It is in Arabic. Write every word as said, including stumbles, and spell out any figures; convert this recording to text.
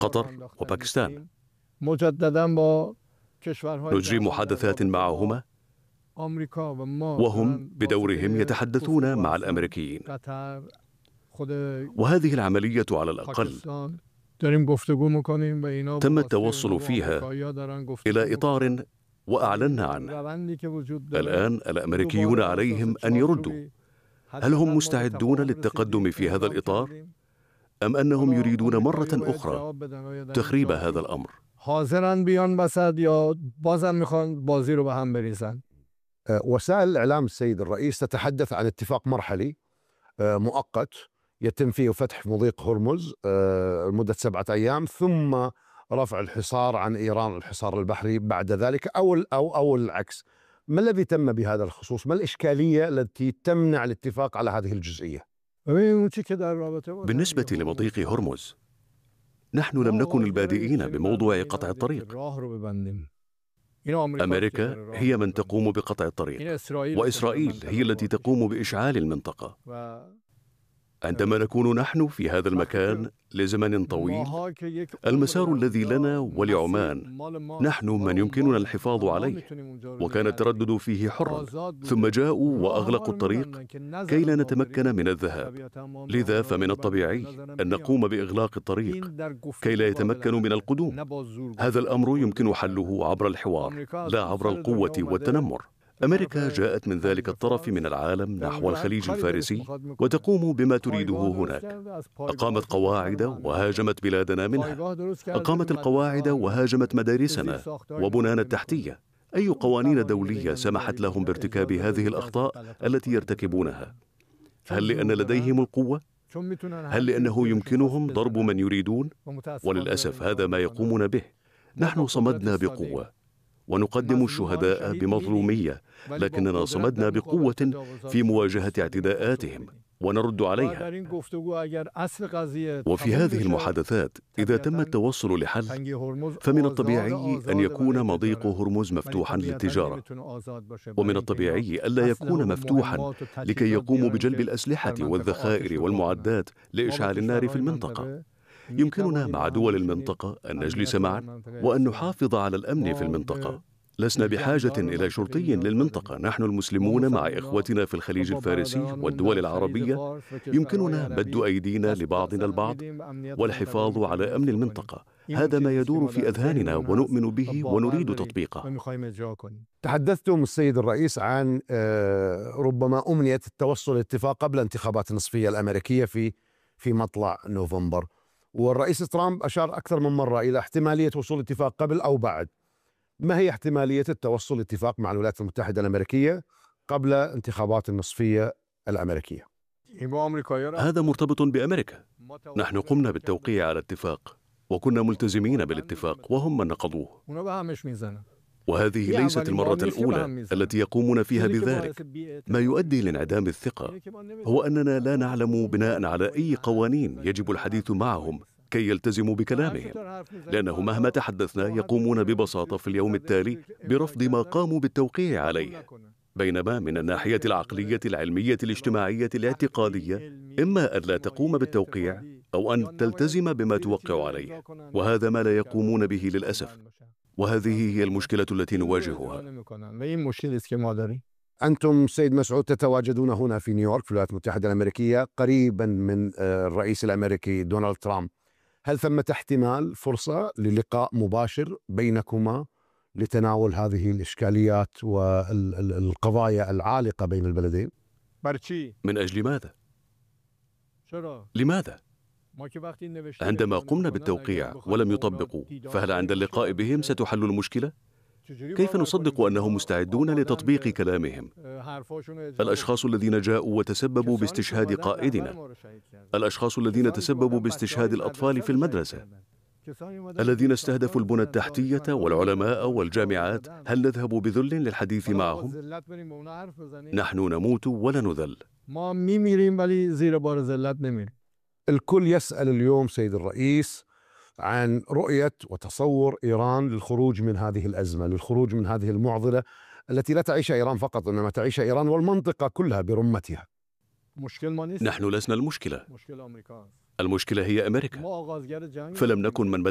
قطر وباكستان. نجري محادثات معهما، وهم بدورهم يتحدثون مع الأمريكيين، وهذه العملية على الأقل تم التوصل فيها إلى إطار وأعلنا عنه. الآن الأمريكيون عليهم أن يردوا، هل هم مستعدون للتقدم في هذا الإطار أم أنهم يريدون مرة أخرى تخريب هذا الأمر؟ وسائل الإعلام السيد الرئيس تتحدث عن اتفاق مرحلي مؤقت يتم فيه فتح مضيق هرمز لمدة سبعة أيام، ثم رفع الحصار عن إيران، الحصار البحري بعد ذلك، أو أو أو العكس. ما الذي تم بهذا الخصوص؟ ما الإشكالية التي تمنع الاتفاق على هذه الجزئية؟ بالنسبة لمضيق هرمز، نحن لم نكن البادئين بموضوع قطع الطريق. أمريكا هي من تقوم بقطع الطريق، وإسرائيل هي التي تقوم بإشعال المنطقة. عندما نكون نحن في هذا المكان لزمن طويل، المسار الذي لنا ولعمان نحن من يمكننا الحفاظ عليه، وكان التردد فيه حرا، ثم جاءوا وأغلقوا الطريق كي لا نتمكن من الذهاب. لذا فمن الطبيعي أن نقوم بإغلاق الطريق كي لا يتمكنوا من القدوم. هذا الأمر يمكن حله عبر الحوار لا عبر القوة والتنمر. أمريكا جاءت من ذلك الطرف من العالم نحو الخليج الفارسي وتقوم بما تريده هناك. أقامت قواعد وهاجمت بلادنا منها، أقامت القواعد وهاجمت مدارسنا وبنانا التحتية. أي قوانين دولية سمحت لهم بارتكاب هذه الأخطاء التي يرتكبونها؟ هل لأن لديهم القوة؟ هل لأنه يمكنهم ضرب من يريدون؟ وللأسف هذا ما يقومون به. نحن صمدنا بقوة ونقدم الشهداء بمظلومية، لكننا صمدنا بقوة في مواجهة اعتداءاتهم ونرد عليها. وفي هذه المحادثات إذا تم التوصل لحل، فمن الطبيعي أن يكون مضيق هرمز مفتوحا للتجارة، ومن الطبيعي ألا يكون مفتوحا لكي يقوموا بجلب الأسلحة والذخائر والمعدات لإشعال النار في المنطقة. يمكننا مع دول المنطقة أن نجلس معا وأن نحافظ على الأمن في المنطقة. لسنا بحاجة إلى شرطي للمنطقة. نحن المسلمون مع إخوتنا في الخليج الفارسي والدول العربية يمكننا مد أيدينا لبعضنا البعض والحفاظ على أمن المنطقة. هذا ما يدور في أذهاننا ونؤمن به ونريد تطبيقه. تحدثتم السيد الرئيس عن ربما أمنية التوصل لاتفاق قبل انتخابات النصفية الأمريكية في في مطلع نوفمبر، والرئيس ترامب أشار أكثر من مرة إلى احتمالية وصول اتفاق قبل أو بعد. ما هي احتمالية التوصل لاتفاق مع الولايات المتحدة الأمريكية قبل انتخابات النصفية الأمريكية؟ هذا مرتبط بأمريكا. نحن قمنا بالتوقيع على اتفاق وكنا ملتزمين بالاتفاق، وهم من نقضوه. وهذه ليست المرة الأولى التي يقومون فيها بذلك. ما يؤدي لانعدام الثقة هو أننا لا نعلم بناء على أي قوانين يجب الحديث معهم كي يلتزموا بكلامهم، لأنه مهما تحدثنا يقومون ببساطة في اليوم التالي برفض ما قاموا بالتوقيع عليه. بينما من الناحية العقلية العلمية الاجتماعية الاعتقادية إما أن لا تقوم بالتوقيع أو أن تلتزم بما توقع عليه، وهذا ما لا يقومون به للأسف. وهذه هي المشكلة التي نواجهها. أنتم سيد مسعود تتواجدون هنا في نيويورك في الولايات المتحدة الأمريكية قريبا من الرئيس الأمريكي دونالد ترامب. هل ثمة احتمال فرصة للقاء مباشر بينكما لتناول هذه الإشكاليات والقضايا العالقة بين البلدين؟ من أجل ماذا؟ لماذا؟ عندما قمنا بالتوقيع ولم يطبقوا، فهل عند اللقاء بهم ستحل المشكلة؟ كيف نصدق أنهم مستعدون لتطبيق كلامهم؟ الأشخاص الذين جاءوا وتسببوا باستشهاد قائدنا، الأشخاص الذين تسببوا باستشهاد الأطفال في المدرسة، الذين استهدفوا البنى التحتية والعلماء والجامعات، هل نذهب بذل للحديث معهم؟ نحن نموت ولا نذل. الكل يسأل اليوم سيد الرئيس عن رؤية وتصور إيران للخروج من هذه الأزمة، للخروج من هذه المعضلة التي لا تعيش إيران فقط، إنما تعيش إيران والمنطقة كلها برمتها. نحن لسنا المشكلة، المشكلة هي أمريكا. فلم نكن من